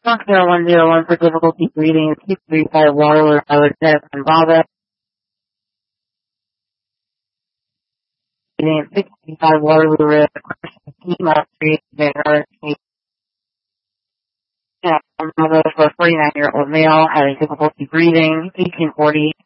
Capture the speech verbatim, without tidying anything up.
Fox zero one zero one for difficulty breathing, two three five Waterloo, Lieutenant Zimbabwe. Breathing six three five Waterloo Road, Mile Street, Vanguard, Zimbabwe for a forty-nine-year-old male having difficulty breathing, eighteen forty